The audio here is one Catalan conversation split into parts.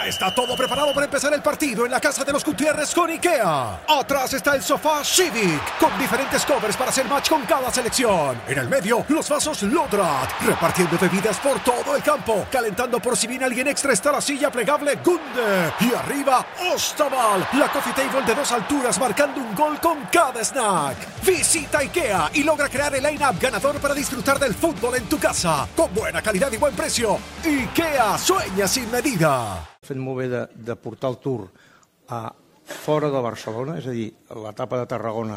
Ya está todo preparado para empezar el partido en la casa de los Gutiérrez con IKEA. Atrás está el sofá Civic, con diferentes covers para hacer match con cada selección. En el medio, los vasos Lodrat, repartiendo bebidas por todo el campo. Calentando por si viene alguien extra está la silla plegable Gunde. Y arriba, Ostaval, la coffee table de 2 alturas marcando un gol con cada snack. Visita IKEA y logra crear el line-up ganador para disfrutar del fútbol en tu casa. Con buena calidad y buen precio. IKEA sueña sin medida. Fet molt bé de portar el Tour fora de Barcelona, és a dir, l'etapa de Tarragona,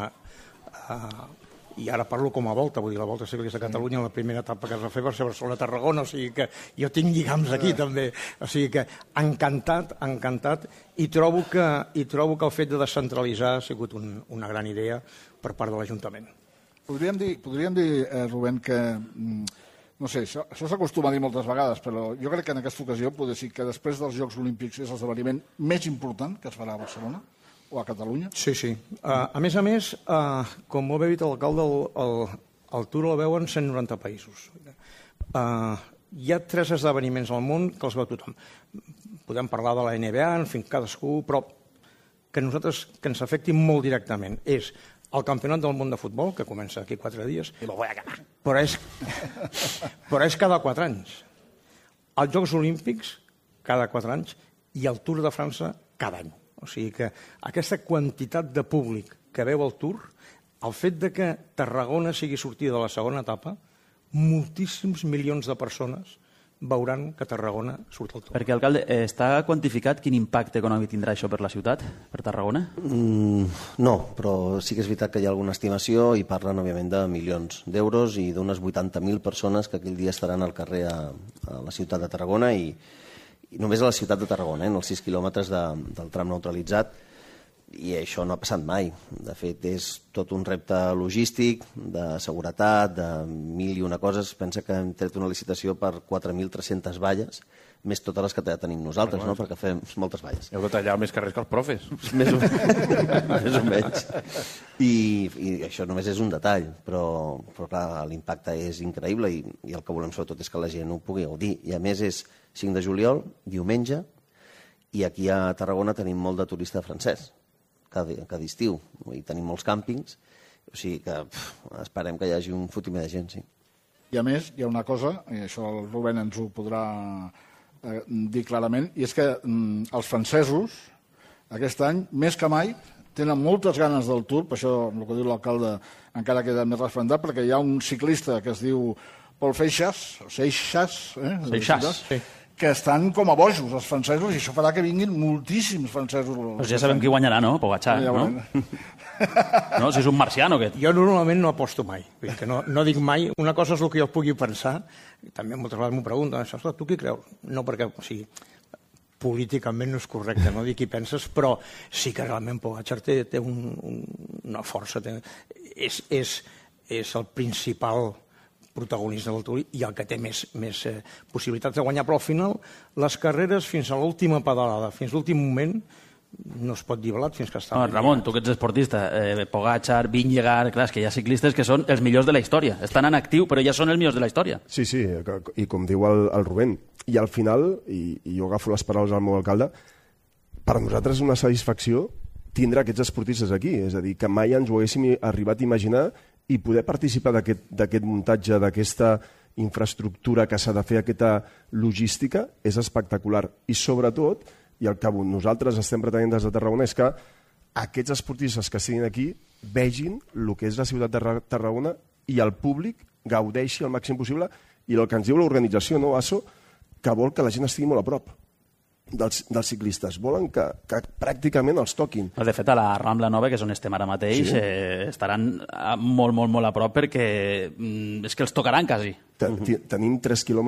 i ara parlo com a volta, vull dir, la Volta Ciclista de Catalunya, la primera etapa que es va fer va ser Barcelona-Tarragona, o sigui que jo tinc lligams aquí també, o sigui que encantat, i trobo que el fet de descentralitzar ha sigut una gran idea per part de l'Ajuntament. Podríem dir, Rubén, que... No sé, això s'acostuma a dir moltes vegades, però jo crec que en aquesta ocasió podria dir que després dels Jocs Olímpics és l'esdeveniment més important que es farà a Barcelona o a Catalunya. Sí. A més, com molt bé ha dit l'alcalde, el Tour el veuen 190 països. Hi ha 3 esdeveniments al món que els veu tothom. Podem parlar de la NBA, en fi, cadascú, però que ens afecti molt directament. És el Campionat del Món de Futbol, que comença aquí 4 dies, però és cada 4 anys. Els Jocs Olímpics, cada 4 anys, i el Tour de França, cada any. O sigui que aquesta quantitat de públic que veu el Tour, el fet de que Tarragona sigui sortida de la segona etapa, moltíssims milions de persones veuran que Tarragona surt al Tour. Perquè, alcalde, està quantificat quin impacte econòmic tindrà això per la ciutat, per Tarragona? No, però sí que és veritat que hi ha alguna estimació i parlen, òbviament, de milions d'euros i d'unes 80.000 persones que aquell dia estaran al carrer a la ciutat de Tarragona i només a la ciutat de Tarragona, en els 6 quilòmetres del tram neutralitzat, i això no ha passat mai. De fet, és tot un repte logístic, de seguretat, de 1000 i una coses. Pensa que hem tret una licitació per 4.300 valles, més totes les que tenim nosaltres, no? Perquè fem moltes valles. Heu de tallar més carrers que els profes. Més o menys. I això només és un detall, però clar, l'impacte és increïble i el que volem sobretot és que la gent ho pugui gaudir. I a més és 5 de juliol, diumenge, i aquí a Tarragona tenim molt de turista francès, cada estiu, i tenim molts càmpings, o sigui que esperem que hi hagi un fotimer de gent, sí. I a més, hi ha una cosa, i això el Rubén ens ho podrà dir clarament, i és que els francesos, aquest any, més que mai, tenen moltes ganes del Tour, per això el que diu l'alcalde encara queda més resplendat, perquè hi ha un ciclista que es diu Paul Seixas, que estan com a bojos, els francesos, i això farà que vinguin moltíssims francesos. Pues ja sabem qui guanyarà, no? Pogačar, no? No, si és un marciano, aquest. Jo normalment no aposto mai. Vull dir que no dic mai. Una cosa és el que jo pugui pensar, i també moltes vegades m'ho pregunten, tu qui creus? No, perquè, o sigui, políticament no és correcte, no dir qui penses, però sí que realment Pogačar té una força. És el principal protagonista del Tour i el que té més possibilitats de guanyar, però al final les carreres fins a l'última pedalada, fins a l'últim moment, no es pot dir blat fins que està... Ramon, tu que ets esportista, Pogačar, Vingegaard, clar, és que hi ha ciclistes que són els millors de la història. Estan en actiu, però ja són els millors de la història. Sí, i com diu el Rubén, i al final, i jo agafo les paraules del meu alcalde, per a nosaltres és una satisfacció tindre aquests esportistes aquí, és a dir, que mai ens ho haguéssim arribat a imaginar i poder participar d'aquest muntatge, d'aquesta infraestructura que s'ha de fer, aquesta logística, és espectacular. I sobretot, i el que nosaltres estem pretenent des de Tarragona, és que aquests esportistes que estiguin aquí vegin el que és la ciutat de Tarragona i el públic gaudeixi el màxim possible. I el que ens diu l'organització, no, ASO, que vol que la gent estigui molt a prop dels ciclistes, volen que pràcticament els toquin. De fet, a la Rambla Nova, que és on estem ara mateix, estaran molt a prop perquè és que els tocaran quasi. Tenim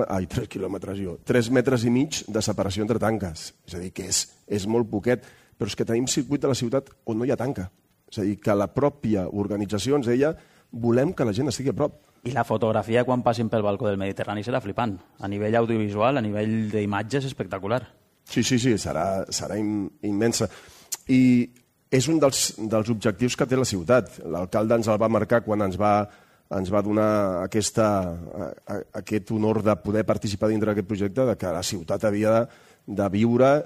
3 metres i mig de separació entre tanques, és a dir, que és molt poquet, però és que tenim circuit de la ciutat on no hi ha tanca. És a dir, que la pròpia organització ens deia volem que la gent estigui a prop. I la fotografia quan passin pel balcó del Mediterrani serà flipant. A nivell audiovisual, a nivell d'imatges, espectacular. Sí, serà immensa. I és un dels objectius que té la ciutat. L'alcalde ens el va marcar quan ens va donar aquest honor de poder participar dintre d'aquest projecte, de que la ciutat havia de viure